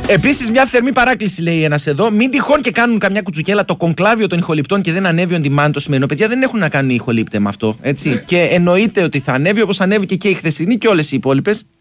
Επίσης, μια θερμή παράκληση λέει ένας εδώ. Μην τυχόν και κάνουν καμιά κουτσουκέλα το κονκλάβιο των ηχοληπτών και δεν ανέβει on demand το σημερινό. Παιδιά, δεν έχουν να κάνουν οι ηχολήπτε με αυτό. Έτσι. Και εννοείται ότι θα ανέβει όπως ανέβηκε και η χθεσινή και όλες οι υπόλοιπες.